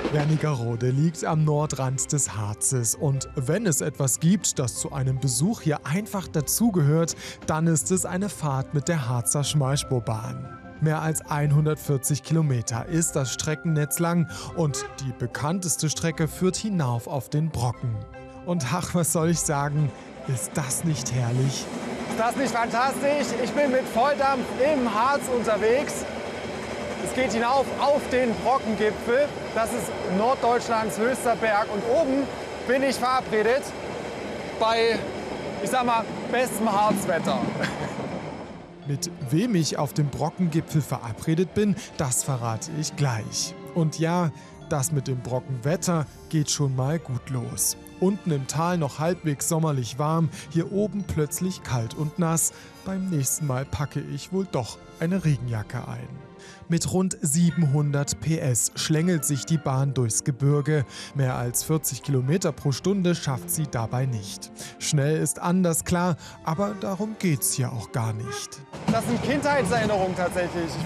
Wernigerode liegt am Nordrand des Harzes und wenn es etwas gibt, das zu einem Besuch hier einfach dazugehört, dann ist es eine Fahrt mit der Harzer Schmalspurbahn. Mehr als 140 Kilometer ist das Streckennetz lang und die bekannteste Strecke führt hinauf auf den Brocken. Und ach, was soll ich sagen, ist das nicht herrlich? Ist das nicht fantastisch? Ich bin mit Volldampf im Harz unterwegs. Es geht hinauf auf den Brockengipfel. Das ist Norddeutschlands höchster Berg. Und oben bin ich verabredet bei, ich sag mal, bestem Harzwetter. Mit wem ich auf dem Brockengipfel verabredet bin, das verrate ich gleich. Und ja, das mit dem Brockenwetter geht schon mal gut los. Unten im Tal noch halbwegs sommerlich warm, hier oben plötzlich kalt und nass. Beim nächsten Mal packe ich wohl doch eine Regenjacke ein. Mit rund 700 PS schlängelt sich die Bahn durchs Gebirge. Mehr als 40 Kilometer pro Stunde schafft sie dabei nicht. Schnell ist anders, klar, aber darum geht's hier auch gar nicht. Das sind Kindheitserinnerungen tatsächlich.